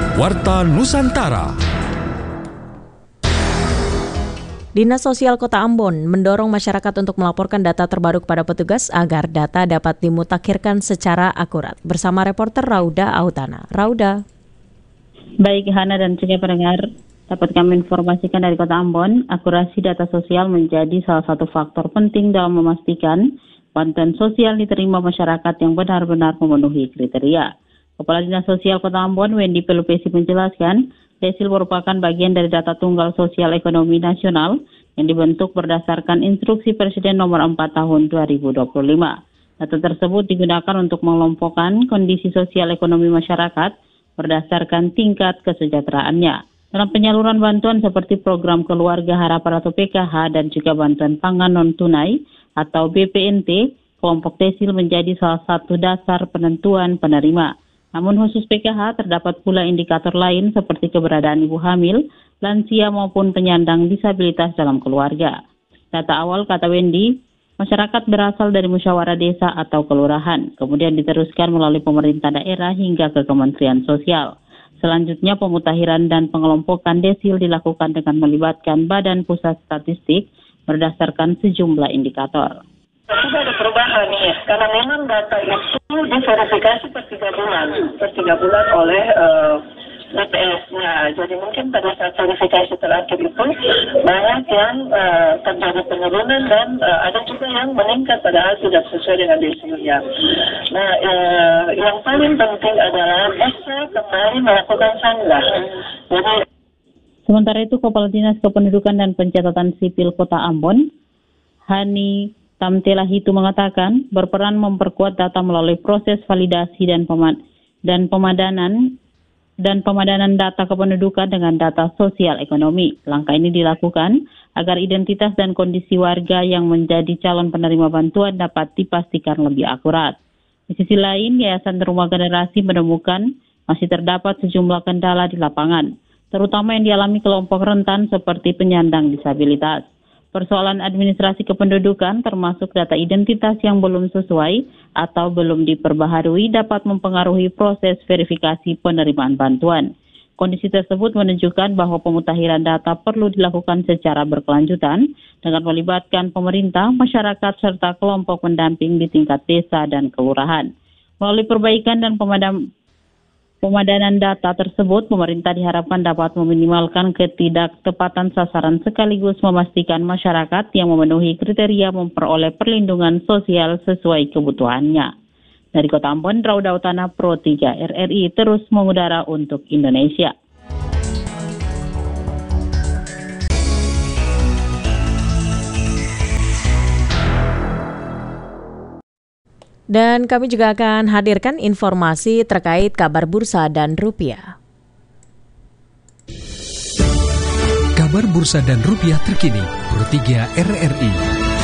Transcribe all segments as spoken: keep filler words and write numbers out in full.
Warta Nusantara. Dinas Sosial Kota Ambon mendorong masyarakat untuk melaporkan data terbaru kepada petugas agar data dapat dimutakhirkan secara akurat. Bersama reporter Rauda Autana. Rauda. Baik Hana dan juga pendengar, dapat kami informasikan dari Kota Ambon, akurasi data sosial menjadi salah satu faktor penting dalam memastikan bantuan sosial diterima masyarakat yang benar-benar memenuhi kriteria. Kepala Dinas Sosial Kota Ambon, Wendy Pelupesi menjelaskan, Desil merupakan bagian dari data tunggal sosial ekonomi nasional yang dibentuk berdasarkan instruksi Presiden nomor empat tahun dua ribu dua puluh lima. Data tersebut digunakan untuk mengelompokkan kondisi sosial ekonomi masyarakat berdasarkan tingkat kesejahteraannya. Dalam penyaluran bantuan seperti program Keluarga Harapan atau P K H dan juga bantuan pangan non-tunai atau B P N T, kelompok desil menjadi salah satu dasar penentuan penerima. Namun khusus P K H terdapat pula indikator lain seperti keberadaan ibu hamil, lansia maupun penyandang disabilitas dalam keluarga. Data awal, kata Wendy, masyarakat berasal dari musyawarah desa atau kelurahan, kemudian diteruskan melalui pemerintah daerah hingga ke Kementerian Sosial. Selanjutnya pemutahiran dan pengelompokan desil dilakukan dengan melibatkan Badan Pusat Statistik berdasarkan sejumlah indikator. Sudah ada perubahan nih, karena memang data itu diverifikasi per tiga bulan, per tiga bulan oleh uh, B P S-nya. Jadi mungkin pada saat verifikasi terakhir itu banyak yang uh, terjadi penurunan dan uh, ada juga yang meningkat padahal tidak sesuai dengan desilnya. Nah, uh, yang paling penting adalah bisa kembali melakukan sanggah. Jadi sementara itu, Kepala Dinas Kependudukan dan Pencatatan Sipil Kota Ambon, Hani Tamtela Hitu mengatakan berperan memperkuat data melalui proses validasi dan pemad dan pemadanan dan pemadanan data kependudukan dengan data sosial ekonomi. Langkah ini dilakukan agar identitas dan kondisi warga yang menjadi calon penerima bantuan dapat dipastikan lebih akurat. Di sisi lain, Yayasan Rumah Generasi menemukan masih terdapat sejumlah kendala di lapangan, terutama yang dialami kelompok rentan seperti penyandang disabilitas. Persoalan administrasi kependudukan termasuk data identitas yang belum sesuai atau belum diperbaharui dapat mempengaruhi proses verifikasi penerimaan bantuan. Kondisi tersebut menunjukkan bahwa pemutakhiran data perlu dilakukan secara berkelanjutan dengan melibatkan pemerintah, masyarakat, serta kelompok pendamping di tingkat desa dan kelurahan. Melalui perbaikan dan pemadam Pemadanan data tersebut, pemerintah diharapkan dapat meminimalkan ketidaktepatan sasaran sekaligus memastikan masyarakat yang memenuhi kriteria memperoleh perlindungan sosial sesuai kebutuhannya. Dari Kota Ambon, Rauda Autana, Pro tiga R R I terus mengudara untuk Indonesia. Dan kami juga akan hadirkan informasi terkait kabar bursa dan rupiah. Kabar bursa dan rupiah terkini, Pro tiga R R I.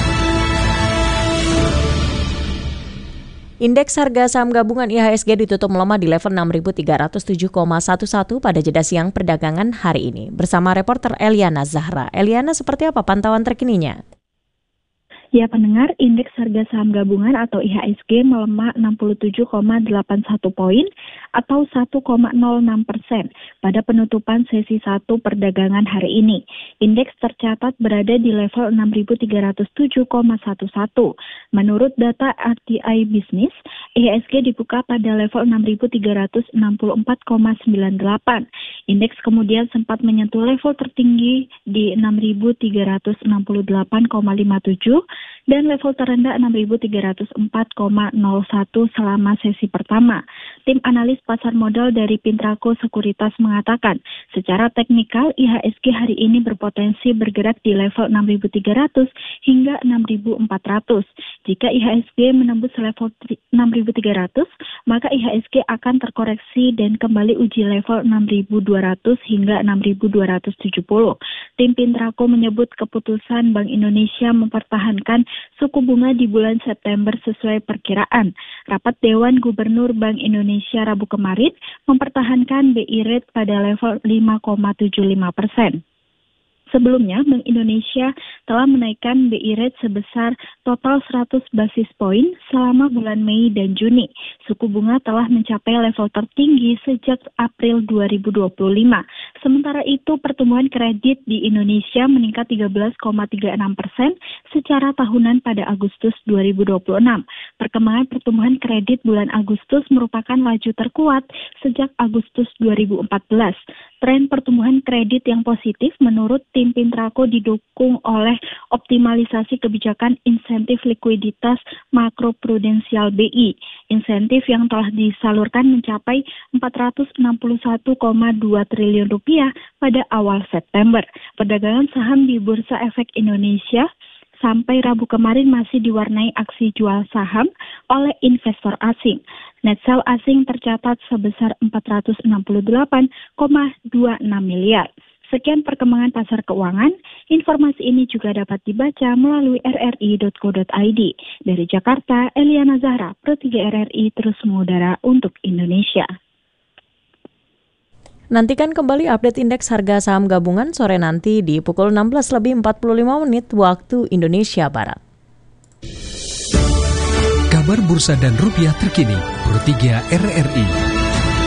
Indeks harga saham gabungan I H S G ditutup melemah di level enam ribu tiga ratus tujuh koma sebelas pada jeda siang perdagangan hari ini. Bersama reporter Eliana Zahra. Eliana, seperti apa pantauan terkininya? Ya pendengar, indeks harga saham gabungan atau I H S G melemah enam puluh tujuh koma delapan satu poin atau satu koma nol enam persen pada penutupan sesi satu perdagangan hari ini. Indeks tercatat berada di level enam ribu tiga ratus tujuh koma sebelas. Menurut data R T I Business, I H S G dibuka pada level enam ribu tiga ratus enam puluh empat koma sembilan delapan. Indeks kemudian sempat menyentuh level tertinggi di enam ribu tiga ratus enam puluh delapan koma lima tujuh dan level terendah enam ribu tiga ratus empat koma nol satu selama sesi pertama. Tim analis pasar modal dari Pintraco Sekuritas mengatakan, secara teknikal I H S G hari ini berpotensi bergerak di level enam ribu tiga ratus hingga enam ribu empat ratus. Jika I H S G menembus level enam ribu tiga ratus, maka I H S G akan terkoreksi dan kembali uji level enam ribu dua ratus hingga enam ribu dua ratus tujuh puluh. Tim Pintraco menyebut keputusan Bank Indonesia mempertahankan suku bunga di bulan September sesuai perkiraan. Rapat Dewan Gubernur Bank Indonesia Rabu kemarin mempertahankan B I rate pada level lima koma tujuh lima persen. Sebelumnya, Bank Indonesia telah menaikkan B I rate sebesar total seratus basis poin selama bulan Mei dan Juni. Suku bunga telah mencapai level tertinggi sejak April dua ribu dua puluh lima. Sementara itu, pertumbuhan kredit di Indonesia meningkat tiga belas koma tiga enam persen secara tahunan pada Agustus dua ribu dua puluh enam. Perkembangan pertumbuhan kredit bulan Agustus merupakan laju terkuat sejak Agustus dua ribu empat belas. Tren pertumbuhan kredit yang positif menurut tim Pintrako didukung oleh optimalisasi kebijakan insentif likuiditas makroprudensial B I. Insentif yang telah disalurkan mencapai empat ratus enam puluh satu koma dua triliun rupiah pada awal September. Perdagangan saham di Bursa Efek Indonesia sampai Rabu kemarin masih diwarnai aksi jual saham oleh investor asing. Net sell asing tercatat sebesar empat ratus enam puluh delapan koma dua enam miliar. Sekian perkembangan pasar keuangan. Informasi ini juga dapat dibaca melalui r r i dot co dot i d. Dari Jakarta, Eliana Zahra, Pro tiga R R I terus mengudara untuk Indonesia. Nantikan kembali update indeks harga saham gabungan sore nanti di pukul enam belas lebih empat puluh lima menit waktu Indonesia Barat. Kabar bursa dan rupiah terkini, Pro tiga R R I.